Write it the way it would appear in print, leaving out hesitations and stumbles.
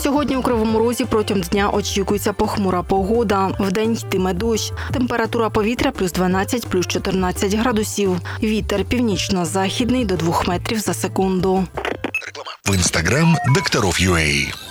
Сьогодні у Кривому Розі протягом дня очікується похмура погода. Вдень йтиме дощ. Температура повітря плюс 12, плюс 14 градусів. Вітер північно-західний до 2 метрів за секунду. В Instagram Докторов.ua